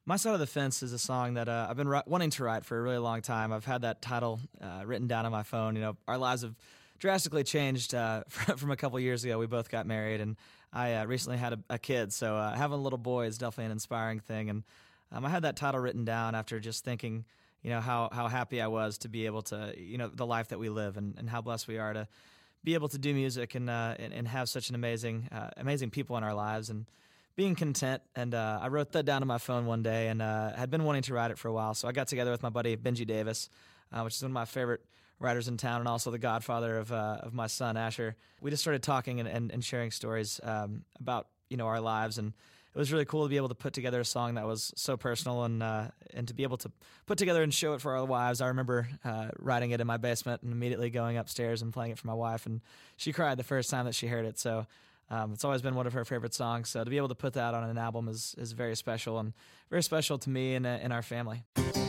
My Side of the Fence is a song that I've been wanting to write for a really long time. I've had that title written down on my phone. You know, our lives have drastically changed from a couple years ago. We both got married, and I recently had a kid. So having a little boy is definitely an inspiring thing. And I had that title written down after just thinking, you know, how happy I was to be able to, you know, the life that we live, and how blessed we are to be able to do music and have such an amazing people in our lives, and being content. And I wrote that down on my phone one day, and had been wanting to write it for a while. So I got together with my buddy Benji Davis, which is one of my favorite writers in town, and also the godfather of my son Asher. We just started talking and sharing stories about, you know, our lives, and it was really cool to be able to put together a song that was so personal, and to be able to put together and show it for our wives. I remember writing it in my basement and immediately going upstairs and playing it for my wife, and she cried the first time that she heard it. So it's always been one of her favorite songs. So to be able to put that on an album is very special, and very special to me and our family.